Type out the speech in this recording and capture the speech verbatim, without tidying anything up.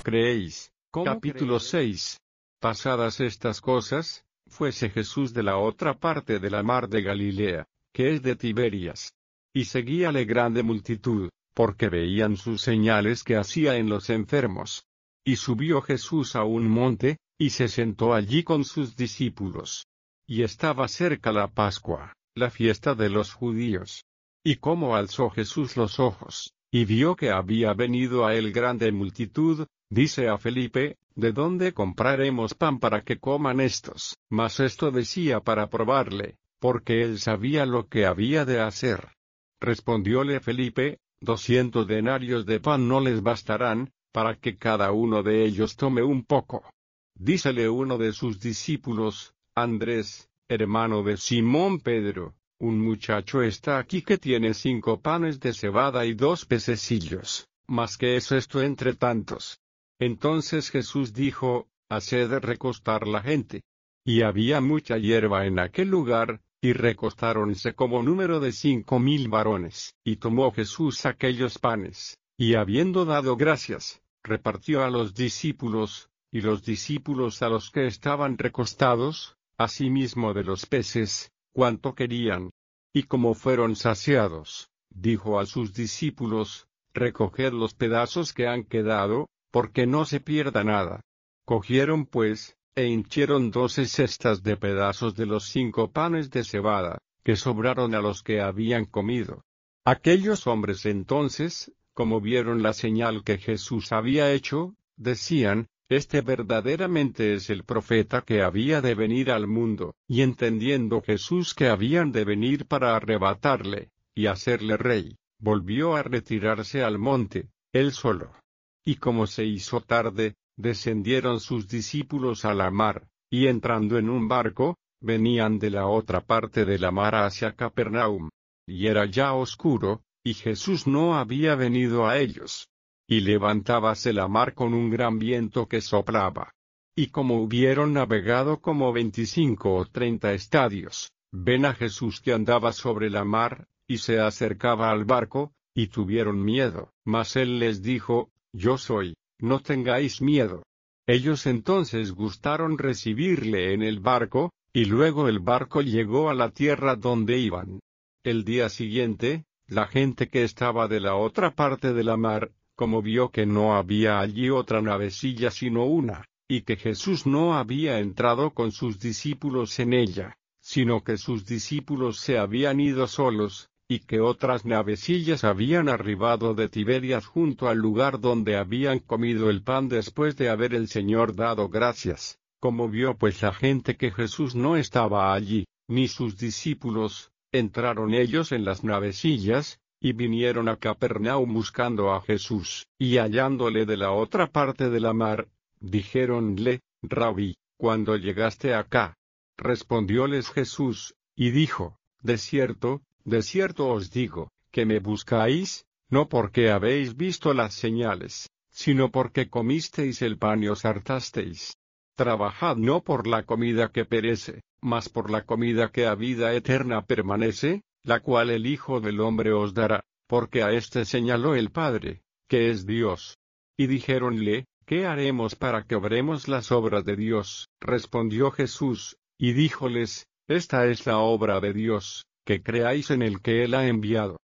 creéis? Capítulo creeré? seis. Pasadas estas cosas, fuese Jesús de la otra parte de la mar de Galilea, que es de Tiberias. Y seguíale grande multitud, porque veían sus señales que hacía en los enfermos. Y subió Jesús a un monte, y se sentó allí con sus discípulos. Y estaba cerca la Pascua, la fiesta de los judíos. Y como alzó Jesús los ojos, y vio que había venido a él grande multitud, dice a Felipe, ¿de dónde compraremos pan para que coman estos? Mas esto decía para probarle, porque él sabía lo que había de hacer. Respondióle Felipe, doscientos denarios de pan no les bastarán, para que cada uno de ellos tome un poco. Dícele uno de sus discípulos, Andrés, hermano de Simón Pedro, un muchacho está aquí que tiene cinco panes de cebada y dos pececillos, mas ¿qué es esto entre tantos? Entonces Jesús dijo, haced recostar la gente. Y había mucha hierba en aquel lugar, y recostáronse como número de cinco mil varones. Y tomó Jesús aquellos panes, y habiendo dado gracias, repartió a los discípulos, y los discípulos a los que estaban recostados, asimismo de los peces, cuanto querían. Y como fueron saciados, dijo a sus discípulos, recoged los pedazos que han quedado, porque no se pierda nada. Cogieron pues, e hinchieron doce cestas de pedazos de los cinco panes de cebada, que sobraron a los que habían comido. Aquellos hombres entonces, como vieron la señal que Jesús había hecho, decían, este verdaderamente es el profeta que había de venir al mundo, y entendiendo Jesús que habían de venir para arrebatarle, y hacerle rey, volvió a retirarse al monte, él solo. Y como se hizo tarde, descendieron sus discípulos a la mar, y entrando en un barco, venían de la otra parte de la mar hacia Capernaum. Y era ya oscuro, y Jesús no había venido a ellos. Y levantábase la mar con un gran viento que soplaba. Y como hubieron navegado como veinticinco o treinta estadios, ven a Jesús que andaba sobre la mar, y se acercaba al barco, y tuvieron miedo. Mas él les dijo, yo soy, no tengáis miedo. Ellos entonces gustaron recibirle en el barco, y luego el barco llegó a la tierra donde iban. El día siguiente, la gente que estaba de la otra parte de la mar, como vio que no había allí otra navecilla sino una, y que Jesús no había entrado con sus discípulos en ella, sino que sus discípulos se habían ido solos, y que otras navecillas habían arribado de Tiberias junto al lugar donde habían comido el pan después de haber el Señor dado gracias. Como vio pues la gente que Jesús no estaba allí, ni sus discípulos, entraron ellos en las navecillas, y vinieron a Capernaum buscando a Jesús, y hallándole de la otra parte de la mar, dijéronle, Rabí, ¿cuándo llegaste acá? Respondióles Jesús, y dijo, de cierto, de cierto os digo, que me buscáis, no porque habéis visto las señales, sino porque comisteis el pan y os hartasteis. Trabajad no por la comida que perece, mas por la comida que a vida eterna permanece, la cual el Hijo del Hombre os dará, porque a éste señaló el Padre, que es Dios. Y dijéronle, ¿qué haremos para que obremos las obras de Dios? Respondió Jesús, y díjoles, esta es la obra de Dios, que creáis en el que Él ha enviado.